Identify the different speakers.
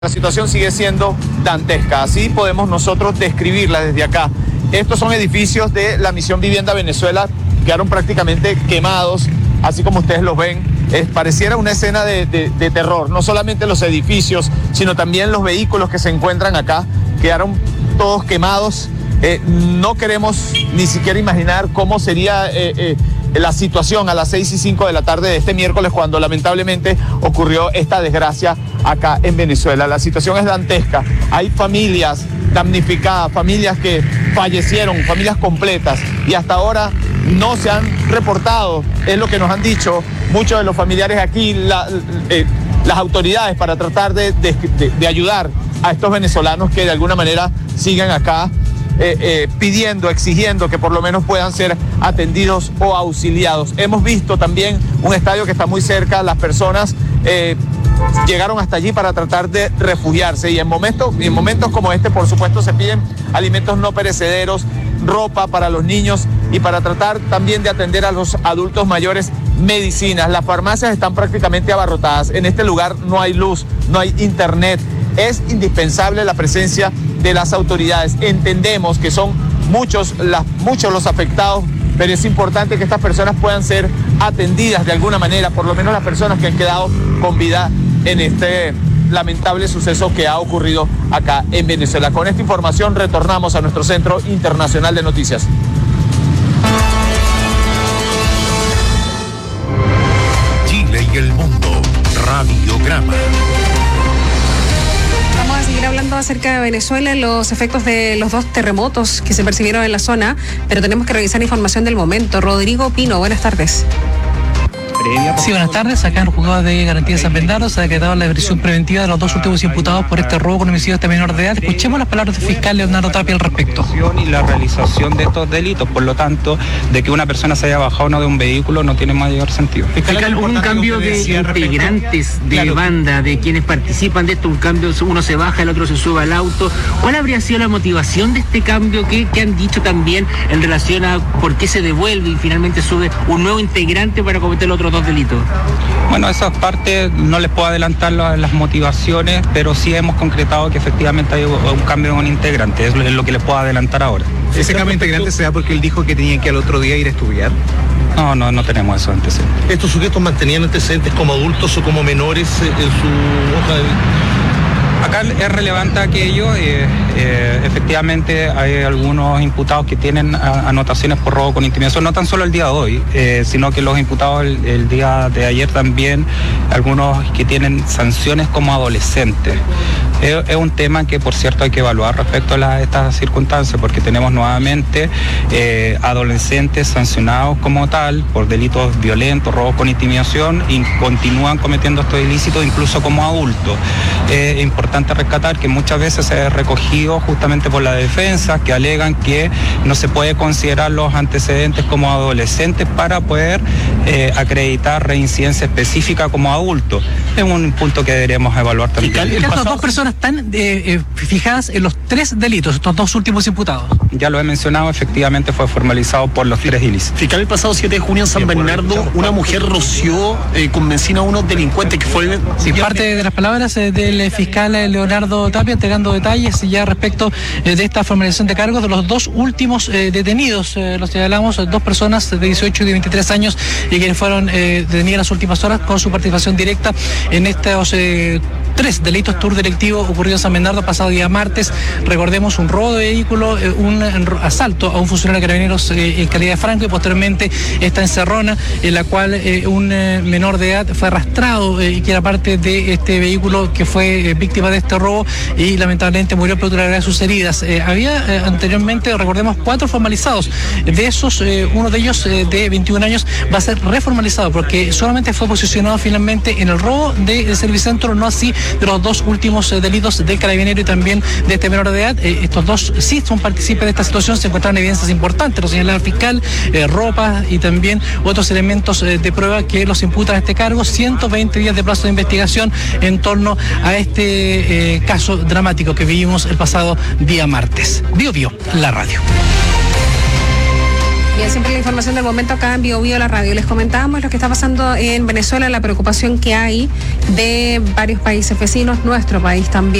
Speaker 1: La situación sigue siendo dantesca, así podemos nosotros describirla desde acá. Estos son edificios de la Misión Vivienda Venezuela, quedaron prácticamente quemados, así como ustedes los ven. Pareciera una escena de terror, no solamente los edificios, sino también los vehículos que se encuentran acá, quedaron todos quemados. No queremos ni siquiera imaginar cómo sería la situación a las 6:05 de la tarde de este miércoles, cuando lamentablemente ocurrió esta desgracia acá en Venezuela. La situación es dantesca, hay familias damnificadas, familias que fallecieron, familias completas, y hasta ahora no se han reportado, es lo que nos han dicho muchos de los familiares aquí, las autoridades, para tratar de ayudar a estos venezolanos que de alguna manera sigan acá pidiendo, exigiendo que por lo menos puedan ser atendidos o auxiliados. Hemos visto también un estadio que está muy cerca, las personas llegaron hasta allí para tratar de refugiarse, y en momentos como este, por supuesto, se piden alimentos no perecederos, ropa para los niños, y para tratar también de atender a los adultos mayores, medicinas. Las farmacias están prácticamente abarrotadas. En este lugar no hay luz, no hay internet. Es indispensable la presencia de las autoridades. Entendemos que son muchos los afectados, pero es importante que estas personas puedan ser atendidas de alguna manera, por lo menos las personas que han quedado con vida en este lamentable suceso que ha ocurrido acá en Venezuela. Con esta información retornamos a nuestro Centro Internacional de Noticias.
Speaker 2: Chile y el mundo, Radiograma.
Speaker 3: Vamos a seguir hablando acerca de Venezuela, los efectos de los dos terremotos que se percibieron en la zona, pero tenemos que revisar información del momento. Rodrigo Pino, buenas tardes.
Speaker 4: Sí, buenas tardes. Acá en el juzgado de garantía de San Bernardo se ha decretado la prisión preventiva de los dos últimos imputados por este robo con homicidio de este menor de edad. Escuchemos las palabras del fiscal Leonardo Tapia al respecto.
Speaker 5: Y la realización de estos delitos, por lo tanto, de que una persona se haya bajado o no de un vehículo no tiene mayor sentido.
Speaker 6: Fiscal, hubo un cambio de integrantes de banda, de quienes participan de esto, un cambio, uno se baja, el otro se sube al auto. ¿Cuál habría sido la motivación de este cambio? ¿Qué han dicho también en relación a por qué se devuelve y finalmente sube un nuevo integrante para cometer los otros dos delitos?
Speaker 5: Bueno, esas partes no les puedo adelantar las motivaciones, pero sí hemos concretado que efectivamente hay un cambio en un integrante, es lo que les puedo adelantar ahora.
Speaker 7: ¿Ese cambio de integrante se da porque él dijo que tenían que al otro día ir a estudiar?
Speaker 5: No tenemos esos antecedentes.
Speaker 8: ¿Estos sujetos mantenían antecedentes como adultos o como menores en su hoja de vida?
Speaker 5: Acá es relevante aquello, efectivamente hay algunos imputados que tienen anotaciones por robo con intimidación, no tan solo el día de hoy, sino que los imputados el día de ayer también, algunos que tienen sanciones como adolescentes. Es un tema que, por cierto, hay que evaluar respecto a estas circunstancias, porque tenemos nuevamente adolescentes sancionados como tal por delitos violentos, robos con intimidación, y continúan cometiendo estos ilícitos incluso como adultos. Es importante rescatar que muchas veces se ha recogido justamente por la defensa, que alegan que no se puede considerar los antecedentes como adolescentes para poder acreditar reincidencia específica como adultos. Es un punto que deberíamos evaluar también.
Speaker 4: Estas dos personas están fijadas en los tres delitos, estos dos últimos imputados.
Speaker 5: Ya lo he mencionado, efectivamente fue formalizado por los tres ilícitos.
Speaker 9: Fiscal, el pasado 7 de junio en San Bernardo, una mujer roció con benzina a unos delincuentes que fue...
Speaker 4: Sí, parte de las palabras del fiscal Leonardo Tapia, entregando detalles ya respecto de esta formalización de cargos de los dos últimos detenidos. Los señalamos, dos personas de 18 y de 23 años y quienes fueron detenidas en las últimas horas con su participación directa en estos tres delitos tour directivo ocurrido en San Bernardo pasado día martes. Recordemos un robo de vehículo, un asalto a un funcionario de Carabineros en calidad de franco, y posteriormente esta encerrona en la cual un menor de edad fue arrastrado y que era parte de este vehículo que fue víctima de este robo y lamentablemente murió por la gravedad de sus heridas. Había anteriormente, recordemos, 4 formalizados. De esos, uno de ellos de 21 años va a ser reformalizado porque solamente fue posicionado finalmente en el robo del Servicentro, no así de los dos últimos delitos del carabinero y también de este menor de edad. Estos dos sí son partícipes de esta situación, se encuentran evidencias importantes, lo señala el fiscal, ropa y también otros elementos de prueba que los imputan a este cargo. 120 días de plazo de investigación en torno a este caso dramático que vivimos el pasado día martes. Bio, la radio.
Speaker 3: Bien, siempre la información del momento acá en Bio Bio la radio. Les comentábamos lo que está pasando en Venezuela, la preocupación que hay de varios países vecinos, nuestro país también.